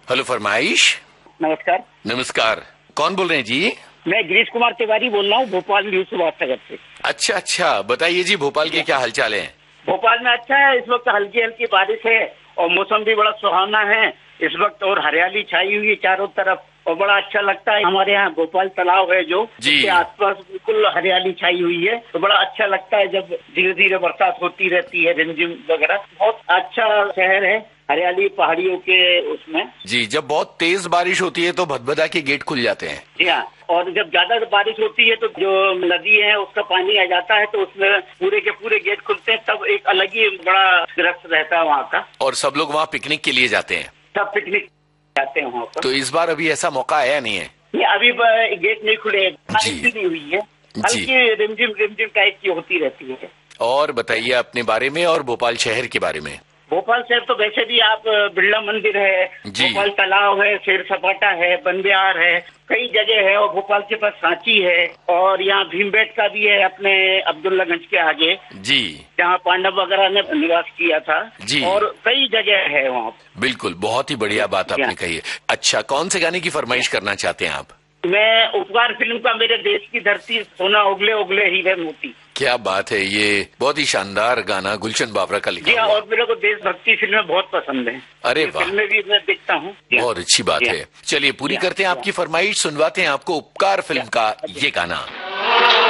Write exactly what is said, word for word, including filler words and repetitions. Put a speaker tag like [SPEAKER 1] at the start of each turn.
[SPEAKER 1] Hello फरमाइश।
[SPEAKER 2] नमस्कार।
[SPEAKER 1] नमस्कार, कौन बोल रहे हैं जी?
[SPEAKER 2] मैं गिरीश कुमार तिवारी बोल रहा हूँ, भोपाल न्यूज सुभाषनगर से।
[SPEAKER 1] अच्छा अच्छा, बताइए जी, भोपाल के क्या हालचाल है?
[SPEAKER 2] भोपाल में अच्छा है, इस वक्त हल्की हल्की बारिश है और मौसम भी बड़ा सुहाना है इस वक्त, और हरियाली छाई हुई है चारों तरफ और बड़ा अच्छा लगता है। हमारे यहाँ भोपाल तालाब है जो, उसके आसपास बिल्कुल हरियाली छाई हुई है, तो बड़ा अच्छा लगता है जब धीरे धीरे बरसात होती रहती है, रिमझिम वगैरह। बहुत अच्छा शहर है, हरियाली पहाड़ियों के उसमें।
[SPEAKER 1] जी, जब बहुत तेज बारिश होती है तो भदभदा के गेट खुल जाते हैं।
[SPEAKER 2] जी हाँ, और जब ज्यादा बारिश होती है तो जो नदी है उसका पानी आ जाता है, तो उसमें पूरे के पूरे गेट खुलते हैं, तब एक अलग ही बड़ा दृश्य रहता है वहाँ का।
[SPEAKER 1] और सब लोग वहाँ पिकनिक के लिए जाते हैं।
[SPEAKER 2] सब पिकनिक जाते हैं वहाँ पर।
[SPEAKER 1] तो इस बार अभी ऐसा मौका आया नहीं है?
[SPEAKER 2] ये अभी गेट नहीं खुले, बारिश भी नहीं हुई है, हल्की रिमझिम रिमझिम टाइप की होती रहती है।
[SPEAKER 1] और बताइए अपने बारे में और भोपाल शहर के बारे में।
[SPEAKER 2] भोपाल शहर तो वैसे भी आप बिरला मंदिर है, भोपाल तालाब है, शेर सपाटा है, बंदियार है, कई जगह है, और भोपाल के पास सांची है, और यहाँ भीमबेटका भी है अपने अब्दुल्लागंज के आगे
[SPEAKER 1] जी,
[SPEAKER 2] जहाँ पांडव वगैरह ने निवास किया था जी, और कई जगह है वहाँ।
[SPEAKER 1] बिल्कुल, बहुत ही बढ़िया बात आपने कही है। अच्छा, कौन से गाने की फरमाइश करना चाहते हैं आप?
[SPEAKER 2] मैं उपकार फिल्म का मेरे देश की धरती सोना उगले उगले हीरे मोती।
[SPEAKER 1] क्या बात है, ये बहुत ही शानदार गाना गुलशन बाबरा का लिखा हुआ।
[SPEAKER 2] और मेरे को देशभक्ति फिल्में बहुत पसंद है।
[SPEAKER 1] अरे वाह,
[SPEAKER 2] फिल्में भी मैं देखता हूँ।
[SPEAKER 1] बहुत अच्छी बात है। चलिए पूरी करते हैं आपकी फरमाइश, सुनवाते हैं आपको उपकार फिल्म का ये गाना।